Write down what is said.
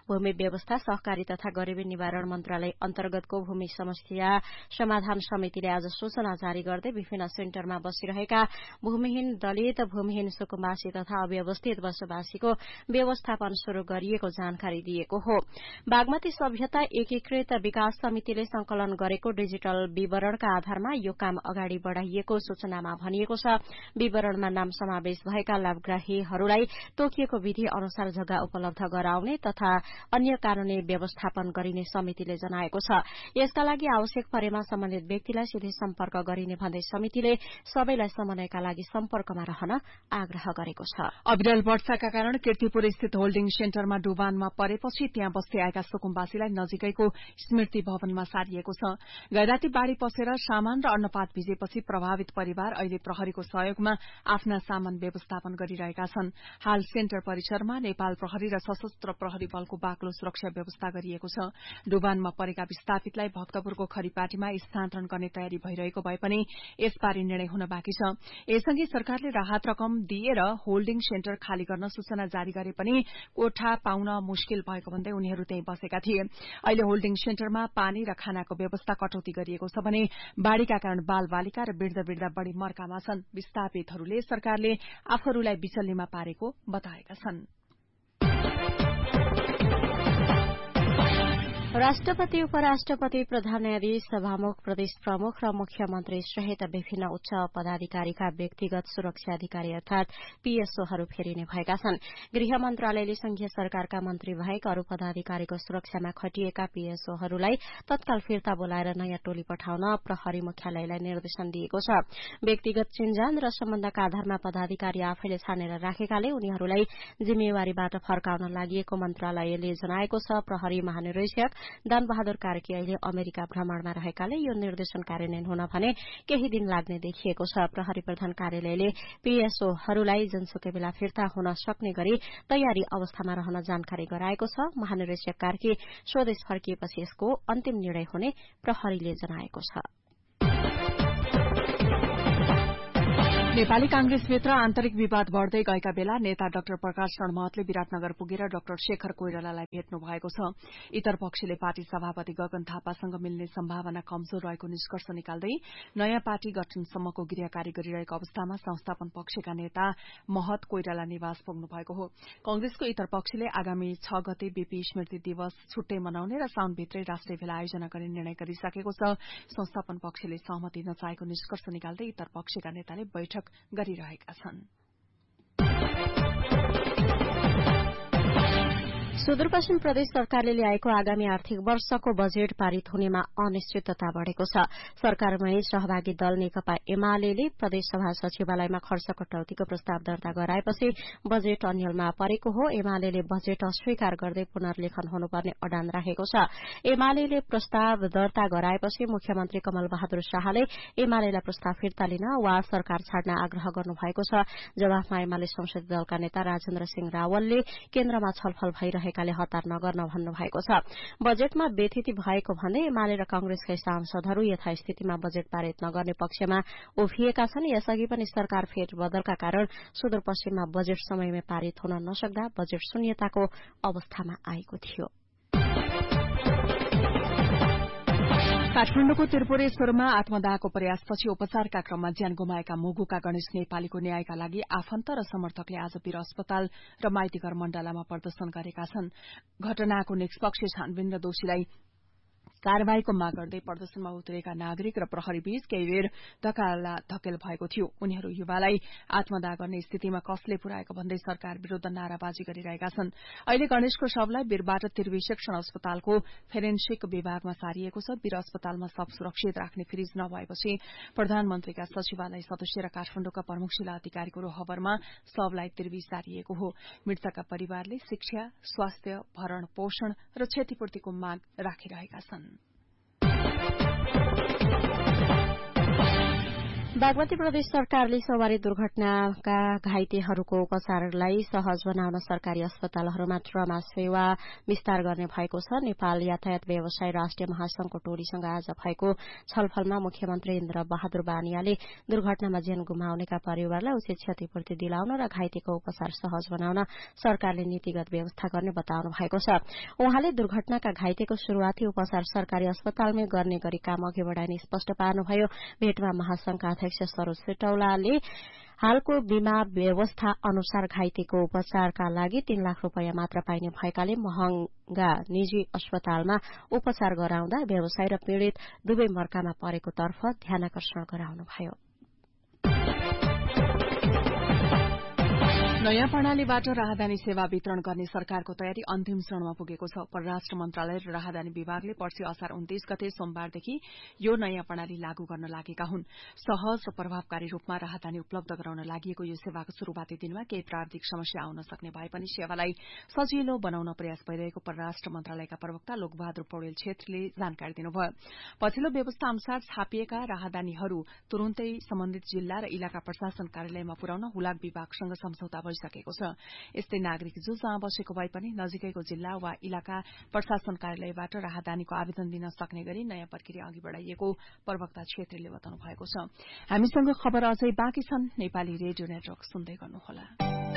भूमि व्यवस्था, सहकारी तथा गरीबी निवारण मन्त्रालय अन्तर्गतको भूमि समस्या समाधान समितिले आज सूचना जारी गर्दै विभिन्न सेन्टरमा बसिरहेका भूमिहीन दलित, भूमिहीन सुकुम्बासी तथा अव्यवस्थित बसोबासीको व्यवस्थापन शुरू गरिएको जानकारी दिएको हो। बागमती सभ्यता एकीकृत विकास समितिले संकलन गरेको डिजिटल विवरणका आधारमा यो काम अगाडि बढ़ाइएको सूचनामा भनिएको छ। विवरणमा नाम समावेश भएका लाभग्राहीहरूलाई तोकिएको विधि अनुसार जग्गा उपलब्ध गराउने तथा अन्य कानूनी व्यवस्थापन गरिने समितिले जनाएको छ। यसका लागि आवश्यक परेमा सम्बन्धित व्यक्तिलाई सिधै सम्पर्क गरिने भन्दै समितिले सबैलाई समन्वयका लागि सम्पर्कमा रहन आग्रह गरेको छ। अविरल वर्षाका कारण कीर्तिपुर स्थित होल्डिङ सेन्टरमा डुबानमा परेपछि त्यहाँ बस्दै आएका सुकुम्बासीलाई नजिकैको स्मृति भवनमा सारिएको छ। गैराती बाढ़ी पसेर सामान र अन्नपात भिजेपछि प्रभावित परिवार अहिले प्रहरीको सहयोगमा आफ्ना सामान व्यवस्थापन गरिरहेका छन्। हाल सेन्टर परिसरमा नेपाल प्रहरी र सशस्त्र प्रहरी बलको बाक्लो सुरक्षा व्यवस्था गरिएको छ। डुबानमा परेका विस्थापितलाई भक्तपुरको खरीपाटीमा स्थानान्तरण गर्ने तयारी भइरहेको भए पनि यसबारे निर्णय हुन बाँकी छ। यसअघि सरकारले राहत रकम दिएर होल्डिङ सेन्टर खाली गर्न सूचना जारी गरे पनि कोठा पाउन मुश्किल भएको भन्दै उनीहरू त्यही बसेका थिए। अहिले होल्डिङ सेन्टरमा पानी र खानाको व्यवस्था कटौती गरिएको छ भने बाढ़ीका कारण बाल बालिका र वृद्ध बढ़ी मर्कामा छन्। विस्थापितहरूले सरकारले आफूहरूलाई बिचल्लीमा पारेको बताएका छन्। राष्ट्रपति, उपराष्ट्रपति, प्रधान न्यायाधीश, सभामुख, प्रदेश प्रमुख र मुख्यमन्त्री सहित विभिन्न उच्च पदाधिकारीका व्यक्तिगत सुरक्षा अधिकारी अर्थात पीएसओहरू फेरिने भएका छन्। गृह मन्त्रालयले संघीय सरकारका मन्त्री बाहेक अरू पदाधिकारीको सुरक्षामा खटिएका पीएसओहरूलाई तत्काल फिर्ता बोलाएर नयाँ टोली पठाउन प्रहरी मुख्यालयलाई निर्देशन दिएको छ। व्यक्तिगत चिन्जान र सम्बन्धका आधारमा पदाधिकारी आफैले छानेर राखेकाले उनीहरूलाई जिम्मेवारीबाट फर्काउन लागि मन्त्रालयले जनाएको छ। प्रहरी महानिरीक्षक दानबहादुर कार्की अहिले अमेरिका भ्रमणमा रहेकाले यो निर्देशन कार्यान्वयन हुन भने केही दिन लाग्ने देखिएको छ। प्रहरी प्रधान कार्यालयले पीएसओहरूलाई जुनसुकै बेला फिर्ता हुन सक्ने गरी तयारी अवस्थामा रहन जानकारी गराएको छ। महानिरीक्षक कार्की स्वदेश फर्किएपछि यसको अन्तिम निर्णय हुने प्रहरीले जनाएको छ। नेपाली कांग्रेसभित्र आन्तरिक विवाद बढ़दै गएका बेला नेता डाक्टर प्रकाश शरण महतले विराटनगर पुगेर डाक्टर शेखर कोइरालालाई भेट्नु भएको छ। इतर पक्षले पार्टी सभापति गगन थापासँग मिल्ने सम्भावना कमजोर रहेको निष्कर्ष निकाल्दै नयाँ पार्टी गठनसम्मको गृहकार्य गरिरहेको अवस्थामा संस्थापन पक्षका नेता महत कोइराला निवास पुग्नु भएको हो। कांग्रेसको इतर पक्षले आगामी 6 गते बीपी स्मृति दिवस छुट्टै मनाउने र साउनभित्रै राष्ट्रिय भेला आयोजना गर्ने निर्णय गरिसकेको छ। संस्थापन पक्षले सहमति नचाहेको निष्कर्ष निकाल्दै इतर पक्षका नेताले बैठक गरिरहेका छन्। सुदूरपश्चिम प्रदेश सरकारले ल्याएको आगामी आर्थिक वर्षको बजेट पारित हुनेमा अनिश्चितता बढ़ेको छ। सरकारमै सहभागी दल नेकपा एमाले प्रदेशसभा सचिवालयमा खर्च कटौतीको प्रस्ताव दर्ता गराएपछि बजेट अन्यलमा परेको हो। एमाले बजेट अस्वीकार गर्दै पुनर्लेखन हुनुपर्ने अडान राखेको छ। एमाले प्रस्ताव दर्ता गराएपछि मुख्यमन्त्री कमल बहादुर शाहले एमालेलाई प्रस्ताव फिर्ता लिन वा सरकार छाड्न आग्रह गर्नुभएको छ। जवाफमा एमाले संसदीय दलका नेता राजेन्द्र सिंह रावलले केन्द्रमा छलफल भइरहेकाले हतार नगर्न भन्नुभएको छ। बजेटमा व्यथिति भएको भन्दै एमाले र कांग्रेसका सांसदहरू यथास्थितिमा बजेट पारित नगर्ने पक्षमा उभिएका छन्। यसअघि पनि सरकार फेरबदलका कारण सुदूरपश्चिममा बजेट समयमै पारित हुन नसक्दा बजेट शून्यताको अवस्थामा आएको थियो। काठमाडौँको त्रिपुरेश्वरमा आत्मदाहको प्रयासपछि उपचारका क्रममा ज्यान गुमाएका मुगुका गणेश नेपालीको न्यायका लागि आफन्त र समर्थकले आज वीर अस्पताल र माइतीघर मण्डलामा प्रदर्शन गरेका छन्। घटनाको निष्पक्ष छानबिन र दोषीलाई कार्यवाहीको माग गर्दै प्रदर्शनमा उत्रेका नागरिक र प्रहरीबीच केही बेर धकेल भएको थियो। उनीहरू युवालाई आत्मदाह गर्ने स्थितिमा कसले पुर्याएको भन्दै सरकार विरूद्ध नाराबाजी गरिरहेका छन्। अहिले गणेशको शवलाई वीरबाट त्रिवेशेक्षण अस्पतालको फोरेन्सिक विभागमा सारिएको छ। वीर अस्पतालमा शव सुरक्षित राख्ने फ्रिज नभएपछि प्रधानमन्त्रीका सचिवालय सदस्य र काठमाडौँका प्रमुख जिल्ला अधिकारीको रोहबरमा शवलाई त्रिवी सारिएको हो। मृतकका परिवारले शिक्षा, स्वास्थ्य, भरण पोषण र क्षतिपूर्तिको माग राखिरहेका छन्। बागमती प्रदेश सरकारले सवारी दुर्घटनाका घाइतेहरूको उपचारलाई सहज बनाउन सरकारी अस्पतालहरूमा ट्रमा सेवा विस्तार गर्ने भएको छ। नेपाल यातायात व्यवसाय राष्ट्रिय महासंघको टोलीसँग आज भएको छलफलमा मुख्यमन्त्री इन्द्र बहादुर बानियाले दुर्घटनामा ज्यान गुमाउनेका परिवारलाई उचित क्षतिपूर्ति दिलाउन र घाइतेको उपचार सहज बनाउन सरकारले नीतिगत व्यवस्था गर्ने बताउनु भएको छ। उहाँले दुर्घटनाका घाइतेको शुरूआती उपचार सरकारी अस्पतालमै गर्ने गरी काम अघि बढ़ाइने स्पष्ट पार्नुभयो। भेटमा महासंघका अध्यक्ष सरोज सेटौलाले हालको बीमा व्यवस्था अनुसार घाइतेको उपचारका लागि 3 लाख रूपियाँ मात्र पाइने भएकाले महँगा निजी अस्पतालमा उपचार गराउँदा व्यवसाय र पीड़ित दुवै मर्कामा परेको तर्फ ध्यानाकर्षण गराउनुभयो। नयाँ प्रणालीबाट राहदानी सेवा वितरण गर्ने सरकारको तयारी अन्तिम चरणमा पुगेको छ। परराष्ट्र मन्त्रालय र राहदानी विभागले पर्सि असार 29 गते सोमबारदेखि यो नयाँ प्रणाली लागू गर्न लागेका हुन्। सहज र प्रभावकारी रूपमा राहदानी उपलब्ध गराउन लागि यो सेवाको शुरूवाती दिनमा केही प्राविधिक समस्या आउन सक्ने भए पनि सेवालाई सजिलो बनाउन प्रयास भइरहेको परराष्ट्र मन्त्रालयका प्रवक्ता लोकबहादुर पौडेल छेत्रीले जानकारी दिनुभयो। पछिल्लो व्यवस्था अनुसार छापिएका राहदानीहरू तुरुन्तै सम्बन्धित जिल्ला र इलाका प्रशासन कार्यालयमा पुर्याउन हुलाक विभागसँग सम्झौता भइसकेको छ। यस्तै नागरिक जो जहाँ बसेको भए पनि नजिकैको जिल्ला वा इलाका प्रशासन कार्यालयबाट राहदानीको आवेदन दिन सक्ने गरी नयाँ प्रक्रिया अघि बढ़ाइएको प्रवक्ता छेत्रीले बताउनु भएको छ। हामीसँग खबर अझै बाँकी छन्। नेपाली रेडियो नेटवर्क सुन्दै गर्नुहोला।